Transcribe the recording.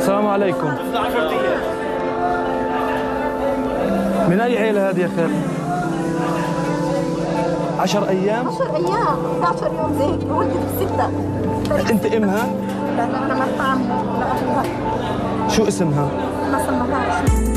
السلام عليكم. من أي عيلة هذه يا خال؟ 10 أيام؟ 10 أيام، 11 يوم زي ولدت بستة. أنت أمها؟ لا أنا ما بعرف. شو اسمها؟ ما سموهاش.